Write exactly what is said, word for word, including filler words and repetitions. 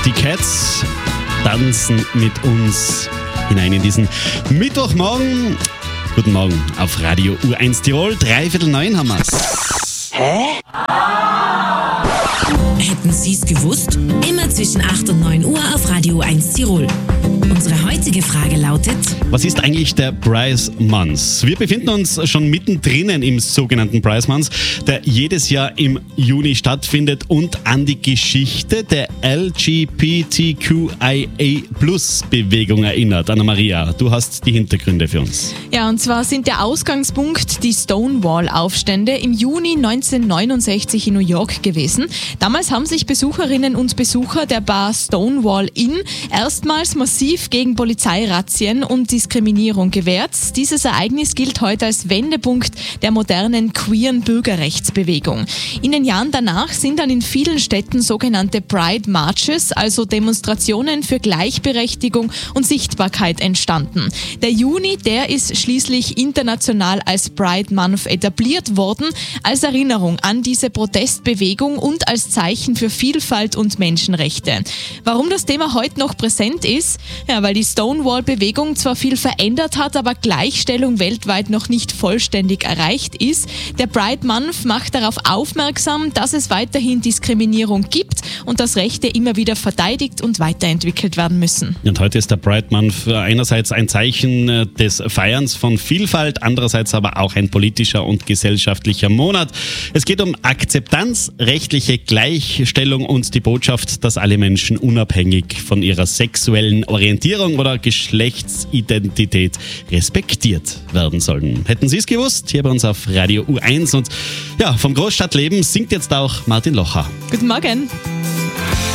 Die Cats tanzen mit uns hinein in diesen Mittwochmorgen. Guten Morgen auf Radio U eins Tirol. Dreiviertel neun haben wir's. Hä? Hätten Sie es gewusst? Immer zwischen acht und neun Uhr auf Radio U eins Tirol. Unsere heutige Frage lautet: Was ist eigentlich der Pride Month? Wir befinden uns schon mittendrin im sogenannten Pride Month, der jedes Jahr im Juni stattfindet und an die Geschichte der L G B T Q I A Plus Bewegung erinnert. Anna-Maria, du hast die Hintergründe für uns. Ja, und zwar sind der Ausgangspunkt die Stonewall-Aufstände im Juni neunzehnhundertneunundsechzig in New York gewesen. Damals haben sich Besucherinnen und Besucher der Bar Stonewall Inn erstmals massiv gegen Polizeirazzien und Diskriminierung gewehrt. Dieses Ereignis gilt heute als Wendepunkt der modernen queeren Bürgerrechtsbewegung. In den Jahren danach sind dann in vielen Städten sogenannte Pride Marches, also Demonstrationen für Gleichberechtigung und Sichtbarkeit entstanden. Der Juni, der ist schließlich international als Pride Month etabliert worden, als Erinnerung an diese Protestbewegung und als Zeichen für Vielfalt und Menschenrechte. Warum das Thema heute noch präsent ist? Ja, weil die Stonewall-Bewegung zwar viel verändert hat, aber Gleichstellung weltweit noch nicht vollständig erreicht ist. Der Pride Month macht darauf aufmerksam, dass es weiterhin Diskriminierung gibt und dass Rechte immer wieder verteidigt und weiterentwickelt werden müssen. Und heute ist der Pride Month einerseits ein Zeichen des Feierns von Vielfalt, andererseits aber auch ein politischer und gesellschaftlicher Monat. Es geht um Akzeptanz, rechtliche Gleichstellung und die Botschaft, dass alle Menschen unabhängig von ihrer sexuellen Orientierung oder Geschlechtsidentität respektiert werden sollen. Hätten Sie es gewusst? Hier bei uns auf Radio U eins. Und ja, vom Großstadtleben singt jetzt auch Martin Locher. Guten Morgen.